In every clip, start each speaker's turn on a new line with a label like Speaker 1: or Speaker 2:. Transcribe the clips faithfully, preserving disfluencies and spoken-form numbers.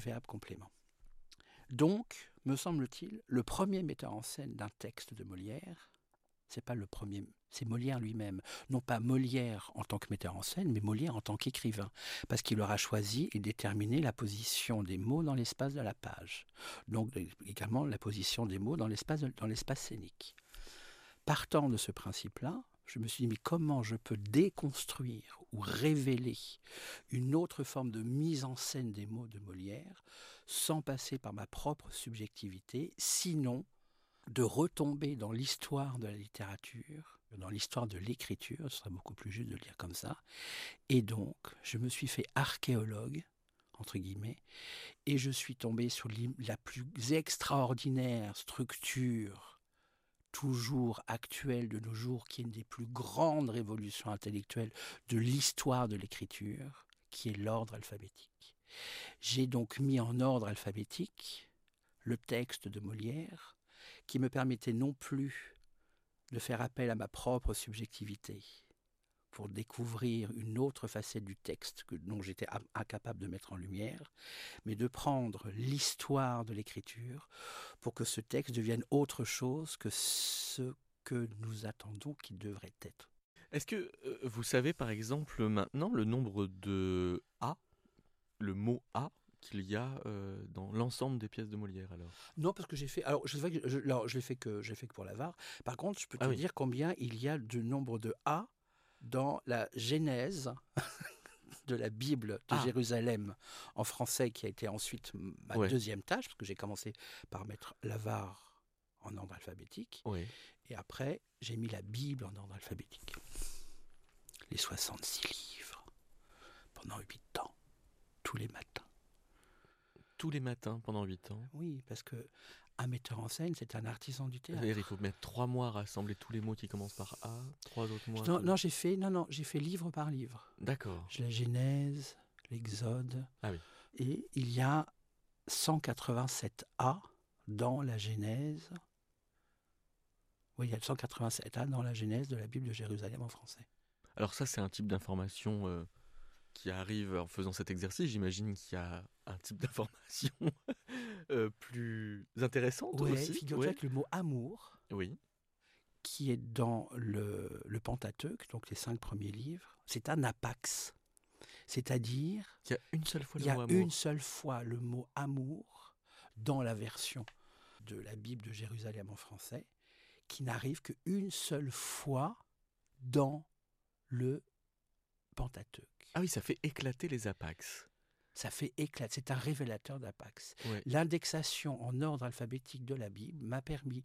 Speaker 1: verbe complément. Donc, me semble-t-il, le premier metteur en scène d'un texte de Molière, c'est pas le premier, c'est Molière lui-même. Non pas Molière en tant que metteur en scène, mais Molière en tant qu'écrivain. Parce qu'il aura choisi et déterminé la position des mots dans l'espace de la page. Donc également la position des mots dans l'espace, dans l'espace scénique. Partant de ce principe-là, je me suis dit, mais comment je peux déconstruire ou révéler une autre forme de mise en scène des mots de Molière sans passer par ma propre subjectivité, sinon de retomber dans l'histoire de la littérature, dans l'histoire de l'écriture, ce serait beaucoup plus juste de le dire comme ça. Et donc, je me suis fait archéologue, entre guillemets, et je suis tombé sur la plus extraordinaire structure toujours actuelle de nos jours, qui est une des plus grandes révolutions intellectuelles de l'histoire de l'écriture, qui est l'ordre alphabétique. J'ai donc mis en ordre alphabétique le texte de Molière, qui me permettait non plus de faire appel à ma propre subjectivité pour découvrir une autre facette du texte que, dont j'étais incapable de mettre en lumière, mais de prendre l'histoire de l'écriture pour que ce texte devienne autre chose que ce que nous attendons qu'il devrait être.
Speaker 2: Est-ce que euh, vous savez par exemple maintenant le nombre de A, le mot A, qu'il y a euh, dans l'ensemble des pièces de Molière alors?
Speaker 1: Non, parce que j'ai fait. Alors, je sais que je, alors, je l'ai fait que j'ai fait que pour l'Avare. Par contre, je peux te
Speaker 2: Ah oui.
Speaker 1: dire combien il y a de nombre de A dans la Genèse de la Bible de
Speaker 2: Ah.
Speaker 1: Jérusalem en français, qui a été ensuite ma
Speaker 2: Ouais.
Speaker 1: deuxième tâche, parce que j'ai commencé par mettre l'Avare en ordre alphabétique,
Speaker 2: Oui.
Speaker 1: et après j'ai mis la Bible en ordre alphabétique. Les soixante-six livres pendant huit ans, tous les matins.
Speaker 2: Tous les matins pendant huit ans.
Speaker 1: Oui, parce que un metteur en scène, c'est un artisan du théâtre.
Speaker 2: C'est-à-dire, il faut mettre trois mois à rassembler tous les mots qui commencent par A, trois autres mois.
Speaker 1: Non,
Speaker 2: qui...
Speaker 1: non, j'ai fait, non, non, j'ai fait livre par livre.
Speaker 2: D'accord.
Speaker 1: J'ai la Genèse, l'Exode,
Speaker 2: Ah oui.
Speaker 1: et il y a cent quatre-vingt-sept A dans la Genèse. Oui, il y a cent quatre-vingt-sept A dans la Genèse de la Bible de Jérusalem en français.
Speaker 2: Alors ça, c'est un type d'information euh, qui arrive en faisant cet exercice. J'imagine qu'il y a un type d'information euh, plus intéressante
Speaker 1: Ouais,
Speaker 2: aussi.
Speaker 1: figure-toi
Speaker 2: Ouais.
Speaker 1: que le mot amour,
Speaker 2: Oui.
Speaker 1: qui est dans le, le Pentateuque, donc les cinq premiers livres, c'est un apax. C'est-à-dire,
Speaker 2: Il y a une seule fois
Speaker 1: il
Speaker 2: le
Speaker 1: y a
Speaker 2: mot amour.
Speaker 1: une seule fois le mot amour dans la version de la Bible de Jérusalem en français, qui n'arrive qu'une seule fois dans le Pentateuque.
Speaker 2: Ah oui, ça fait éclater les apax.
Speaker 1: Ça fait éclat, c'est un révélateur d'apax.
Speaker 2: Ouais.
Speaker 1: L'indexation en ordre alphabétique de la Bible m'a permis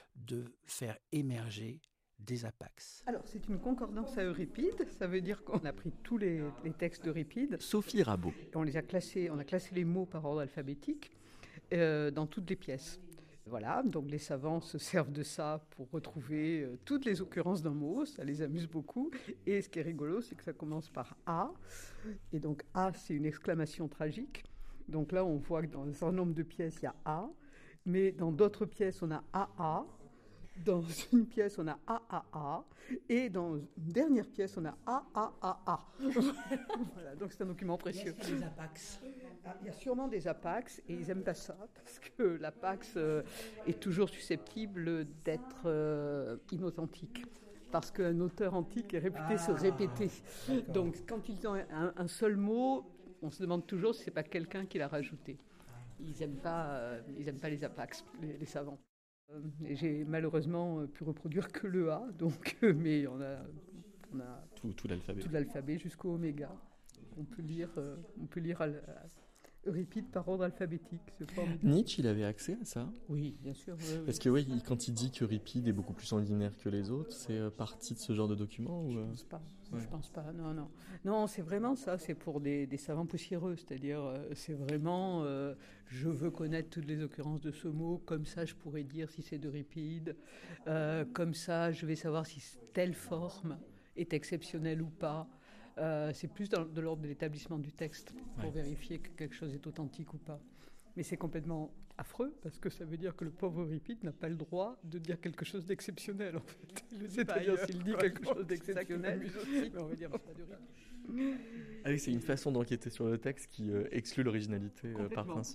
Speaker 1: de faire émerger des apax.
Speaker 3: Alors, c'est une concordance à Euripide, ça veut dire qu'on a pris tous les, les textes d'Euripide,
Speaker 2: Sophie Rabot.
Speaker 3: on les a classés, on a classé les mots par ordre alphabétique euh, dans toutes les pièces. Voilà, donc les savants se servent de ça pour retrouver euh, toutes les occurrences d'un mot, ça les amuse beaucoup. Et ce qui est rigolo, c'est que ça commence par A, et donc A, c'est une exclamation tragique. Donc là, on voit que dans un certain nombre de pièces, il y a A, mais dans d'autres pièces, on a A A. Dans une pièce, on a A A A, et dans une dernière pièce, on a A A A A. Voilà, donc c'est un document précieux.
Speaker 1: Il y a des apax.
Speaker 3: Ah, il y a sûrement des apax, et ils n'aiment pas ça, parce que l'apax euh, est toujours susceptible d'être euh, inauthentique. Parce qu'un auteur antique est réputé ah, se répéter. D'accord. Donc quand ils ont un, un seul mot, on se demande toujours si ce n'est pas quelqu'un qui l'a rajouté. Ils n'aiment pas, euh, ils aiment pas les apax, les, les savants. Euh, j'ai malheureusement pu reproduire que le A, donc, euh, mais on a, on a
Speaker 2: tout, tout l'alphabet.
Speaker 3: Tout l'alphabet jusqu'au oméga. On peut lire, euh, on peut lire à, à Euripide par ordre alphabétique. C'est formidable.
Speaker 2: Nietzsche, il avait accès à ça?
Speaker 3: Oui, bien sûr. Oui, oui.
Speaker 2: Parce que oui, quand il dit qu'Euripide est beaucoup plus sanguinaire que les autres, c'est euh, partie de ce genre de document ou...
Speaker 3: Je pense pas. Ouais. Je pense pas. Non, non. Non, c'est vraiment ça. C'est pour des, des savants poussiéreux. C'est-à-dire, euh, c'est vraiment, euh, je veux connaître toutes les occurrences de ce mot. Comme ça, je pourrais dire si c'est d'Euripide. Euh, comme ça, je vais savoir si telle forme est exceptionnelle ou pas. Euh, c'est plus dans, de l'ordre de l'établissement du texte pour ouais. vérifier que quelque chose est authentique ou pas. Mais c'est complètement affreux parce que ça veut dire que le pauvre Euripide n'a pas le droit de dire quelque chose d'exceptionnel en fait. Il C'est-à-dire s'il dit quelque chose d'exceptionnel, mais on va dire c'est pas d'Euripide.
Speaker 2: Ah oui, c'est une façon d'enquêter sur le texte qui euh, exclut l'originalité euh, par principe.